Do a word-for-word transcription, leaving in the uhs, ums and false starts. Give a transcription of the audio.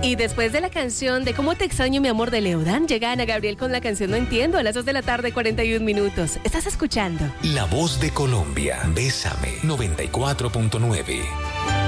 Y después de la canción de Cómo te extraño mi amor de Leodán, llega Ana Gabriel con la canción No entiendo a las dos de la tarde, cuarenta y un minutos. ¿Estás escuchando? La voz de Colombia. Bésame. noventa y cuatro punto nueve.